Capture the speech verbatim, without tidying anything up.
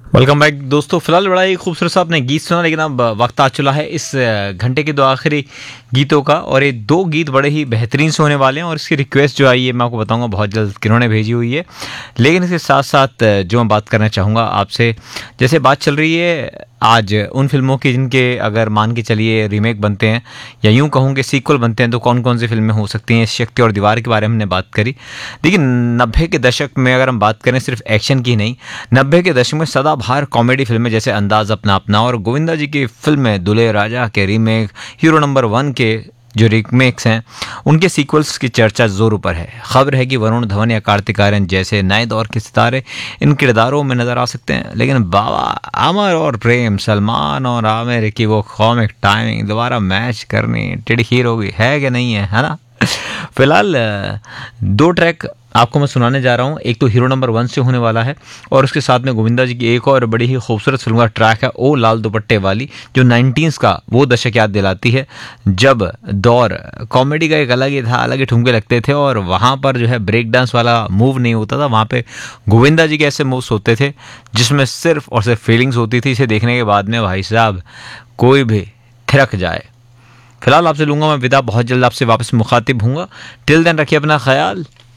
Welcome back दोस्तों। फिलहाल बड़ा ही खूबसूरत सा आपने गीत सुना, लेकिन अब वक्त आ चुका है इस घंटे के दो आखिरी गीतों का, और ये दो गीत बड़े ही बेहतरीन से होने वाले हैं। और इसकी रिक्वेस्ट जो आई है मैं आपको बताऊंगा बहुत जल्द किन्होंने भेजी हुई है। लेकिन इसके साथ साथ जो मैं बात करना चाहूँगा आपसे, जैसे बात चल रही है आज उन फिल्मों की जिनके अगर मान के चलिए रीमेक बनते हैं या यूं कहूँ कि सीक्वल बनते हैं, तो कौन कौन सी फिल्में हो सकती हैं। शक्ति और दीवार के बारे में हमने बात करी। देखिए, नब्बे के दशक में अगर हम बात करें सिर्फ एक्शन की नहीं, नब्बे के दशक में सदाबहार कॉमेडी फिल्में जैसे अंदाज अपना अपना और गोविंदा जी की फिल्में दुल्हे राजा के रीमेक, हीरो नंबर वन के जो रीमेक्स हैं, उनके सीक्वल्स की चर्चा जोरों पर है। खबर है कि वरुण धवन या कार्तिक आर्यन जैसे नए दौर के सितारे इन किरदारों में नजर आ सकते हैं। लेकिन बाबा अमर और प्रेम, सलमान और आमिर की वो कॉमिक टाइमिंग दोबारा मैच करनी टिड़खीर होगी, है कि नहीं है, है ना। फिलहाल दो ट्रैक आपको मैं सुनाने जा रहा हूँ। एक तो हीरो नंबर वन से होने वाला है, और उसके साथ में गोविंदा जी की एक और बड़ी ही खूबसूरत फिल्म का ट्रैक है, ओ लाल दुपट्टे वाली, जो नाइनटीज़ का वो दशक याद दिलाती है जब दौर कॉमेडी का एक अलग ही था, अलग ही ठुमके लगते थे, और वहाँ पर जो है ब्रेक डांस वाला मूव नहीं होता था। वहाँ पे गोविंदा जी के ऐसे मूव्स होते थे जिसमें सिर्फ और सिर्फ फीलिंग्स होती थी। इसे देखने के बाद में भाई साहब कोई भी थिरक जाए। फिलहाल आपसे लूँगा मैं विदा, बहुत जल्द आपसे वापस मुखातिब हूँगा। टिल देन रखिए अपना ख्याल।